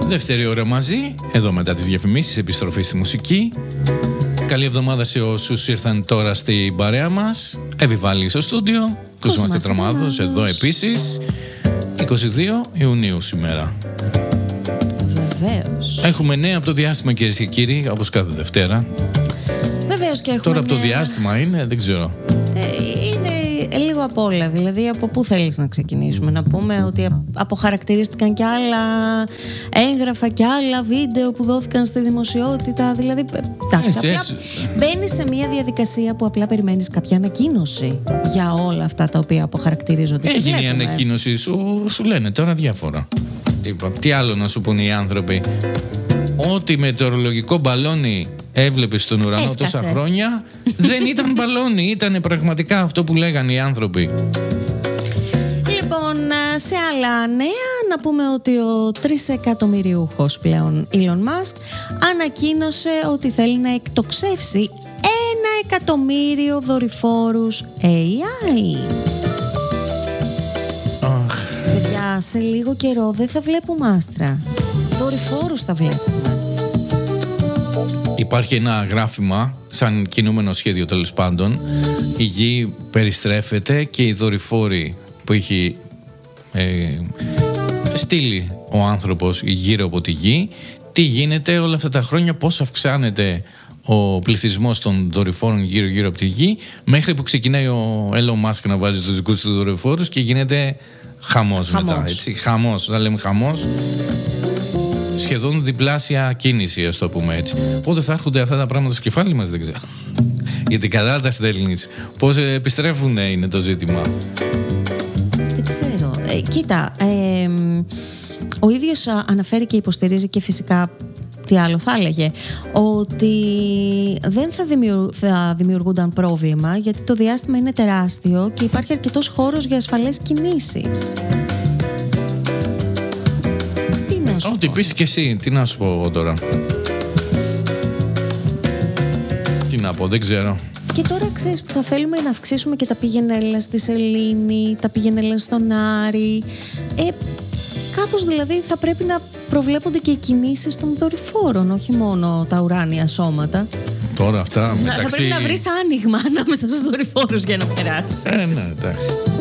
Δεύτερη ώρα μαζί, εδώ μετά τις διαφημίσεις, επιστροφή στη μουσική. Καλή εβδομάδα σε όσους ήρθαν τώρα στην παρέα μας. Εβιβάλλει στο στούντιο, Κοσμάς Κατραμάδος, εδώ επίσης. 22 Ιουνίου σήμερα. Βεβαίως. Έχουμε νέα από το διάστημα, κυρίες και κύριοι, όπως κάθε Δευτέρα. Βεβαίως και έχουμε. Τώρα από το διάστημα είναι, δεν ξέρω. Είναι λίγο απ' όλα. Δηλαδή, από πού θέλεις να ξεκινήσουμε? Να πούμε ότι αποχαρακτηρίστηκαν κι άλλα έγγραφα κι άλλα βίντεο που δόθηκαν στη δημοσιότητα. Δηλαδή, εντάξει, έτσι. Μπαίνεις σε μια διαδικασία που απλά περιμένεις κάποια ανακοίνωση για όλα αυτά τα οποία αποχαρακτηρίζονται. Έγινε η ανακοίνωση, σου λένε τώρα διάφορα. Τι άλλο να σου πούνε οι άνθρωποι? Ό,τι μετεωρολογικό μπαλόνι έβλεπες στον ουρανό έσκασε τόσα χρόνια δεν ήταν μπαλόνι, ήταν πραγματικά αυτό που λέγανε οι άνθρωποι. Λοιπόν, σε άλλα νέα να πούμε ότι ο 3 εκατομμυριούχος πλέον Elon Musk ανακοίνωσε ότι θέλει να εκτοξεύσει 1 εκατομμύριο δορυφόρους AI. Παιδιά, σε λίγο καιρό δεν θα βλέπουμε άστρα, δορυφόρους θα βλέπουμε. Υπάρχει ένα γράφημα, σαν κινούμενο σχέδιο τέλος πάντων. Η γη περιστρέφεται και οι δορυφόροι που έχει στείλει ο άνθρωπος γύρω από τη γη. Τι γίνεται όλα αυτά τα χρόνια, πώς αυξάνεται ο πληθυσμός των δορυφόρων γύρω από τη γη, μέχρι που ξεκινάει ο Elon Musk να βάζει τους δικούς του δορυφόρους και γίνεται χαμός μετά. Έτσι, χαμός, όταν λέμε χαμός, σχεδόν διπλάσια κίνηση, ας το πούμε έτσι. Πότε θα έρχονται αυτά τα πράγματα στο κεφάλι μας, δεν ξέρω. Για την κατάσταση στέλνεις. Πώς επιστρέφουν είναι το ζήτημα. Δεν ξέρω. Κοίτα, ο ίδιος αναφέρει και υποστηρίζει και φυσικά, τι άλλο θα έλεγε, ότι δεν θα δημιουργούνταν πρόβλημα, γιατί το διάστημα είναι τεράστιο και υπάρχει αρκετός χώρος για ασφαλές κινήσεις. Ό,τι πεις και εσύ, τι να σου πω εγώ τώρα? Τι να πω, δεν ξέρω. Και τώρα ξέρεις που θα θέλουμε να αυξήσουμε και τα πηγενέλα στη Σελήνη, τα πηγενέλα στον Άρη. Κάπως δηλαδή θα πρέπει να προβλέπονται και οι κινήσεις των δορυφόρων, όχι μόνο τα ουράνια σώματα. Τώρα αυτά μεταξύ... Θα πρέπει να βρεις άνοιγμα ανάμεσα στους δορυφόρους για να περάσει. Ναι, εντάξει.